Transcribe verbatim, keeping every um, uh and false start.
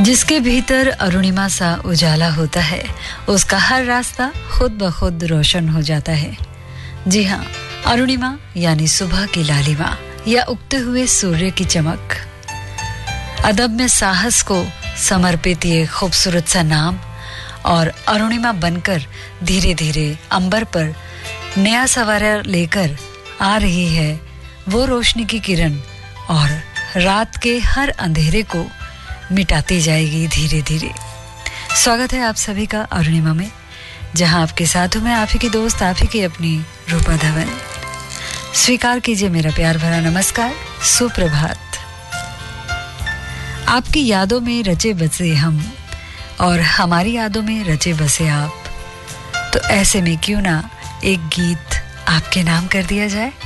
जिसके भीतर अरुणिमा सा उजाला होता है, उसका हर रास्ता खुद ब खुद रोशन हो जाता है। जी हाँ, अरुणिमा यानी सुबह की लालिमा या उगते हुए सूर्य की चमक। अदब में साहस को समर्पित ये खूबसूरत सा नाम और अरुणिमा बनकर धीरे धीरे अंबर पर नया सवारा लेकर आ रही है वो रोशनी की किरण और रात के हर अंधेरे को मिटाती जाएगी धीरे धीरे। स्वागत है आप सभी का अरुणिमा में, जहां आपके साथ हूं मैं, आप ही की दोस्त, आप ही की अपनी रूपा धवन। स्वीकार कीजिए मेरा प्यार भरा नमस्कार, सुप्रभात। आपकी यादों में रचे बसे हम और हमारी यादों में रचे बसे आप, तो ऐसे में क्यों ना एक गीत आपके नाम कर दिया जाए।